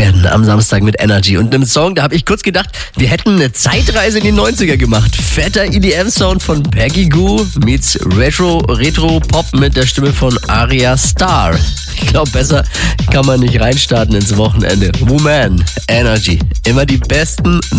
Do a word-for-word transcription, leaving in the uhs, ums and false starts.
werden am Samstag mit Energy. Und einem Song, da habe ich kurz gedacht, wir hätten eine Zeitreise in die neunziger gemacht. Fetter E D M-Sound von Peggy Gou meets Retro, Retro-Pop mit der Stimme von Arya Starr. Ich glaube, besser kann man nicht reinstarten ins Wochenende. Woman, Energy, immer die besten